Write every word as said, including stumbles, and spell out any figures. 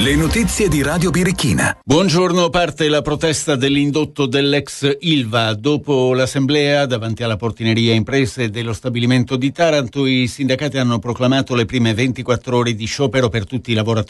Le notizie di Radio Birichina. Buongiorno, parte la protesta dell'indotto dell'ex Ilva. Dopo l'assemblea davanti alla portineria imprese dello stabilimento di Taranto, i sindacati hanno proclamato le prime ventiquattro ore di sciopero per tutti i lavoratori